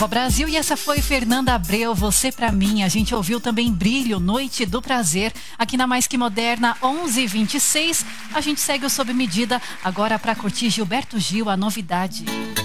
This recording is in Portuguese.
O Brasil, e essa foi Fernanda Abreu, Você Pra Mim. A gente ouviu também Brilho, Noite do Prazer, aqui na Mais Que Moderna, 11h26. A gente segue o Sob Medida agora para curtir Gilberto Gil, A Novidade.